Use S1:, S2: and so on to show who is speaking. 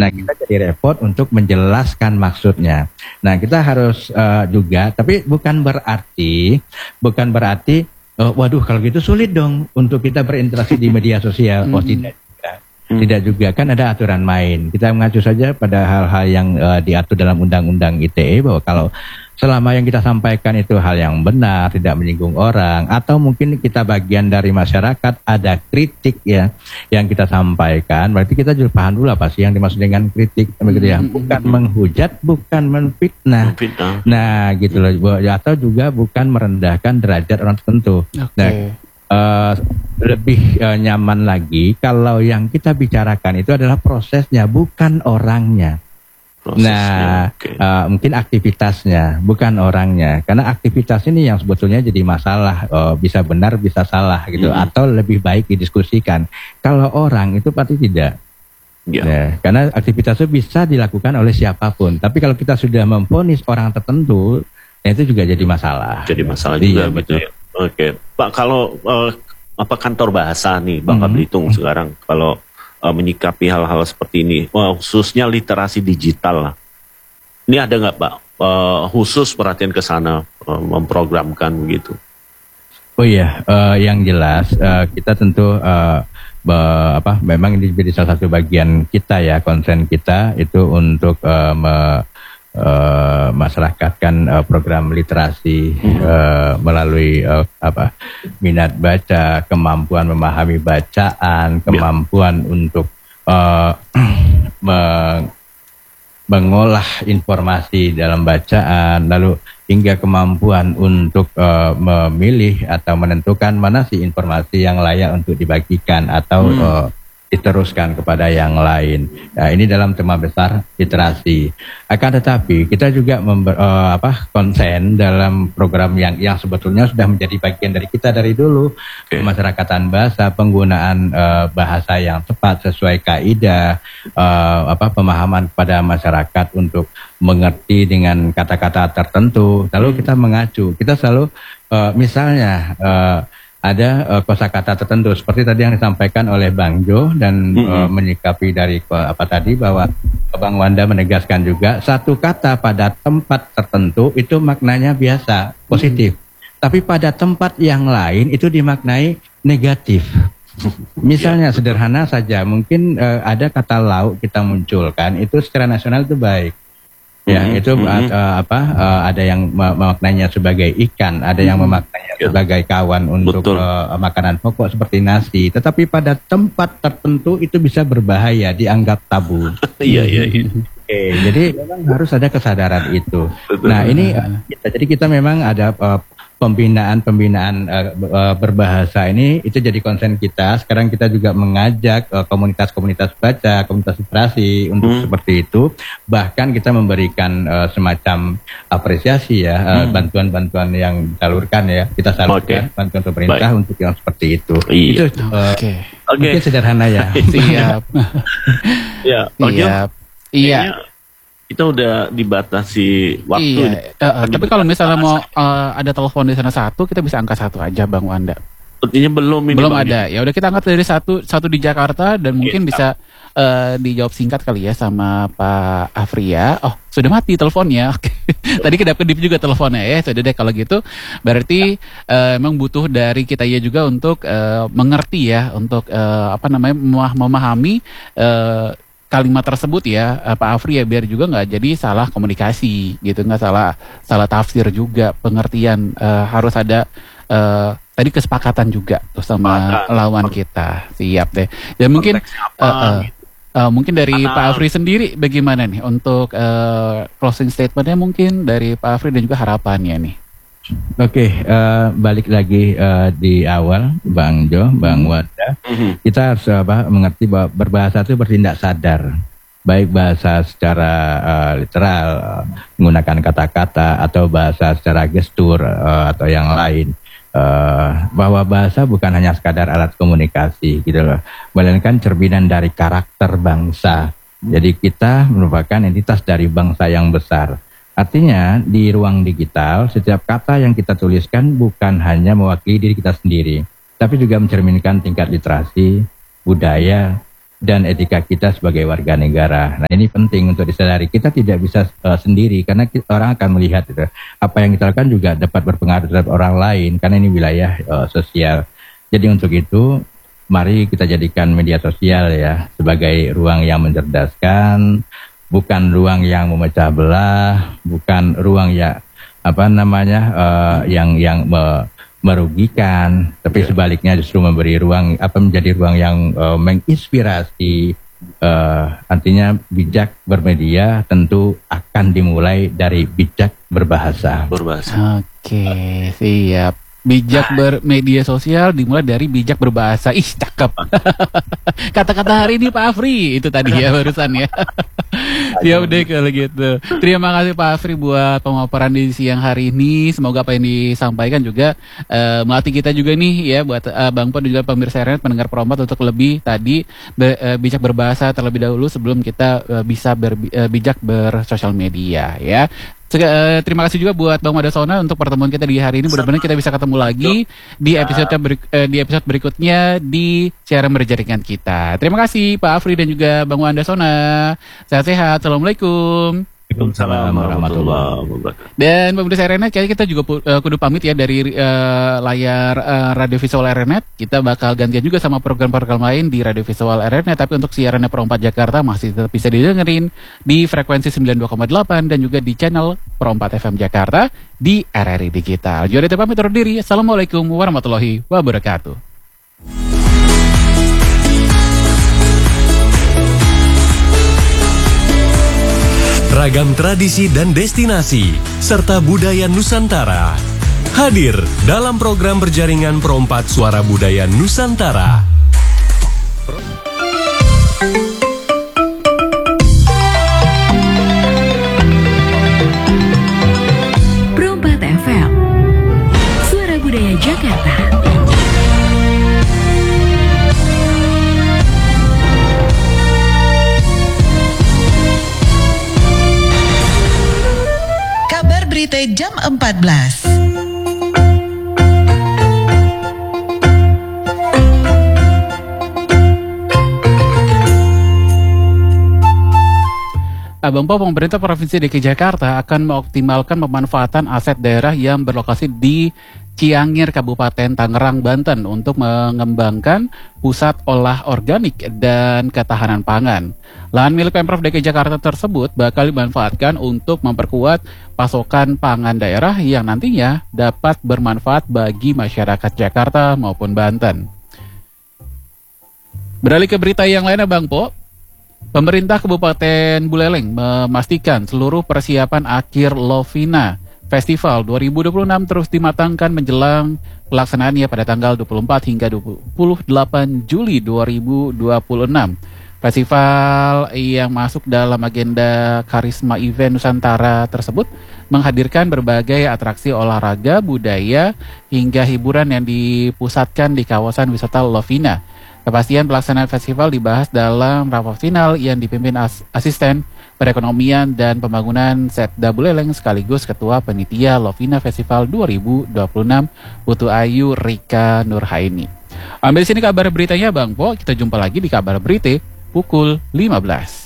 S1: Nah, kita jadi repot untuk menjelaskan maksudnya. Nah, kita harus juga, tapi bukan berarti waduh kalau gitu sulit dong untuk kita berinteraksi di media sosial. Oh, tidak juga. Tidak juga, kan ada aturan main. Kita mengacu saja pada hal-hal yang diatur dalam Undang-Undang ITE, bahwa kalau selama yang kita sampaikan itu hal yang benar, tidak menyinggung orang, atau mungkin kita bagian dari masyarakat, ada kritik ya yang kita sampaikan, berarti kita juga paham dulu apa sih yang dimaksud dengan kritik, begitu ya. Bukan menghujat, bukan menfitnah. Nah, gitu loh. Atau juga bukan merendahkan derajat orang tertentu. Nah, lebih nyaman lagi kalau yang kita bicarakan itu adalah prosesnya, bukan orangnya. Mungkin aktivitasnya, bukan orangnya. Karena aktivitas ini yang sebetulnya jadi masalah, bisa benar, bisa salah gitu, atau lebih baik didiskusikan. Kalau orang itu pasti tidak. Nah, karena aktivitas itu bisa dilakukan oleh siapapun. Tapi kalau kita sudah memvonis orang tertentu, itu juga jadi masalah.
S2: Jadi masalah juga, betul. Oke, Pak, kalau apa kantor bahasa nih, Bangka Belitung sekarang, kalau menyikapi hal-hal seperti ini, khususnya literasi digital lah. Ini ada nggak, Pak, khusus perhatian ke sana, memprogramkan begitu?
S1: Oh iya, yang jelas kita tentu memang ini jadi salah satu bagian kita ya, konsen kita itu untuk masyarakatkan program literasi melalui minat baca, kemampuan memahami bacaan, kemampuan untuk mengolah informasi dalam bacaan, lalu hingga kemampuan untuk memilih atau menentukan mana sih informasi yang layak untuk dibagikan atau diteruskan kepada yang lain. Nah, ini dalam tema besar literasi. Akan tetapi kita juga konsen dalam program yang sebetulnya sudah menjadi bagian dari kita dari dulu, pemasyarakatan bahasa, penggunaan bahasa yang tepat sesuai kaidah, pemahaman kepada masyarakat untuk mengerti dengan kata-kata tertentu. Lalu kita mengacu, kita selalu misalnya ada kosakata tertentu seperti tadi yang disampaikan oleh Bang Jo dan menyikapi dari tadi bahwa Bang Wanda menegaskan juga satu kata pada tempat tertentu itu maknanya biasa, positif. Tapi pada tempat yang lain itu dimaknai negatif. Misalnya sederhana saja, mungkin ada kata lauk kita munculkan itu secara nasional itu baik. Ya, itu ada yang memaknainya sebagai ikan, ada yang memaknainya sebagai kawan untuk makanan pokok seperti nasi. Tetapi pada tempat tertentu itu bisa berbahaya, dianggap tabu.
S2: Iya.
S1: Jadi memang harus ada kesadaran itu. Nah, ini jadi kita memang ada pembinaan berbahasa ini itu jadi konsen kita. Sekarang kita juga mengajak komunitas-komunitas baca, komunitas literasi untuk seperti itu. Bahkan kita memberikan semacam apresiasi ya, bantuan-bantuan yang disalurkan ya. Kita salurkan bantuan pemerintah untuk yang seperti itu. Itu mungkin sederhana ya.
S2: Siap. Iya. Kita udah dibatasi waktu.
S3: Tapi kalau misalnya mau ada telepon di sana satu, kita bisa angkat satu aja, Bang Wanda.
S2: Sepertinya belum
S3: ada. Ya udah kita angkat dari satu di Jakarta dan mungkin bisa dijawab singkat kali ya sama Pak Afria. Oh, sudah mati teleponnya. Tadi kedap-kedip juga teleponnya ya. Sudah deh kalau gitu. Berarti memang butuh dari kita ya juga untuk mengerti ya, untuk memahami kalimat tersebut ya, Pak Afri ya, biar juga nggak jadi salah komunikasi gitu, nggak salah tafsir juga, pengertian harus ada tadi kesepakatan juga tuh sama lawan kita. Siap deh. Dan mungkin mungkin dari Pak Afri sendiri bagaimana nih untuk closing statementnya mungkin dari Pak Afri dan juga harapannya nih.
S1: Oke, balik lagi di awal, Bang Jo, Bang Wanda, kita harus mengerti bahwa berbahasa itu bertindak sadar, baik bahasa secara literal, menggunakan kata-kata, atau bahasa secara gestur atau yang lain. Bahwa bahasa bukan hanya sekadar alat komunikasi, gitu loh, melainkan cerminan dari karakter bangsa. Jadi kita merupakan entitas dari bangsa yang besar. Artinya di ruang digital setiap kata yang kita tuliskan bukan hanya mewakili diri kita sendiri, tapi juga mencerminkan tingkat literasi, budaya, dan etika kita sebagai warga negara. Nah, ini penting untuk disadari. Kita tidak bisa sendiri karena orang akan melihat itu. Apa yang kita lakukan juga dapat berpengaruh terhadap orang lain karena ini wilayah sosial. Jadi untuk itu, mari kita jadikan media sosial ya sebagai ruang yang mencerdaskan, bukan ruang yang memecah belah, bukan ruang yang yang merugikan, tapi sebaliknya justru memberi ruang menjadi ruang yang menginspirasi. Artinya bijak bermedia tentu akan dimulai dari bijak berbahasa.
S3: Oke, siap. Bijak bermedia sosial dimulai dari bijak berbahasa. Ih, cakep. Kata-kata hari ini Pak Afri itu tadi ya barusan ya. Ya udah kalau gitu. Terima kasih Pak Afri buat pemaparan di siang hari ini. Semoga apa yang disampaikan juga melatih kita juga nih ya buat Bang Po dan juga pemirsa RNet pendengar Perompat untuk lebih tadi bijak berbahasa terlebih dahulu sebelum kita bisa bijak bersosial media ya. Terima kasih juga buat Bang Madasona untuk pertemuan kita di hari ini. Mudah-mudahan kita bisa ketemu lagi di episode berikutnya di siaran berjaringan kita. Terima kasih Pak Afri dan juga Bang Madasona. Sehat-sehat. Assalamualaikum.
S2: Waalaikumsalam warahmatullahi wabarakatuh.
S3: Dan pemirsa RNet, kayaknya kita juga kudu pamit ya dari layar Radio Visual RNet. Kita bakal gantian juga sama program-program lain di Radio Visual RNet. Tapi untuk siarannya Perompat Jakarta masih tetap bisa didengerin di frekuensi 92,8 dan juga di channel Perompat FM Jakarta di RRI Digital. Jadi pamit undur diri. Assalamualaikum warahmatullahi wabarakatuh.
S4: Ragam tradisi dan destinasi, serta budaya Nusantara. Hadir dalam program berjaringan Perompat Suara Budaya Nusantara.
S5: Perompat FM, Suara Budaya Jakarta.
S6: Berita jam 14.
S3: Bang Po, pemerintah Provinsi DKI Jakarta akan mengoptimalkan pemanfaatan aset daerah yang berlokasi di Ciangir, Kabupaten Tangerang, Banten untuk mengembangkan pusat olah organik dan ketahanan pangan. Lahan milik Pemprov DKI Jakarta tersebut bakal dimanfaatkan untuk memperkuat pasokan pangan daerah yang nantinya dapat bermanfaat bagi masyarakat Jakarta maupun Banten. Beralih ke berita yang lainnya Bang Po, pemerintah Kabupaten Buleleng memastikan seluruh persiapan akhir Lovina Festival 2026 terus dimatangkan menjelang pelaksanaannya pada tanggal 24 hingga 28 Juli 2026. Festival yang masuk dalam agenda Karisma Event Nusantara tersebut menghadirkan berbagai atraksi olahraga, budaya, hingga hiburan yang dipusatkan di kawasan wisata Lovina. Kepastian pelaksanaan festival dibahas dalam rapat final yang dipimpin Asisten Perekonomian dan Pembangunan Setda Buleleng sekaligus Ketua Panitia Lovina Festival 2026 Putu Ayu Rika Nurhaini. Ambil sini kabar beritanya Bang Po, kita jumpa lagi di kabar berita pukul 15.